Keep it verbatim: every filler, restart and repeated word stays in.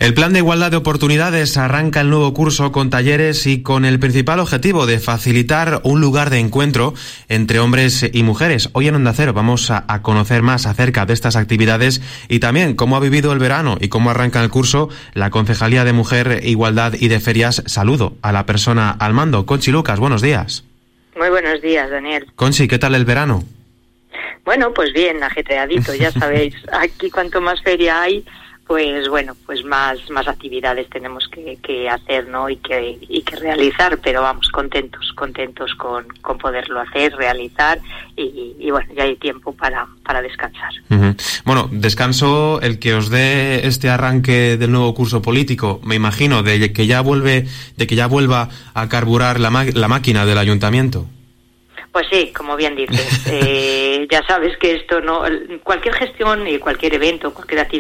El Plan de Igualdad de Oportunidades arranca el nuevo curso con talleres y con el principal objetivo de facilitar un lugar de encuentro entre hombres y mujeres. Hoy en Onda Cero vamos a, a conocer más acerca de estas actividades y también cómo ha vivido el verano y cómo arranca el curso la Concejalía de Mujer, Igualdad y de Ferias. Saludo a la persona al mando. Conchi Lucas, buenos días. Muy buenos días, Daniel. Conchi, ¿qué tal el verano? Bueno, pues bien, ajetreadito, ya sabéis, aquí cuanto más feria hay, pues bueno, pues más más actividades tenemos que, que hacer, ¿no? Y que y que realizar, pero vamos, contentos, contentos con, con poderlo hacer, realizar y, y bueno, ya hay tiempo para, para descansar. Uh-huh. Bueno, descanso el que os dé este arranque del nuevo curso político, me imagino, de que ya vuelve, de que ya vuelva a carburar la, la máquina del ayuntamiento. Pues sí, como bien dices, eh, ya sabes que esto no, cualquier gestión y cualquier evento, cualquier actividad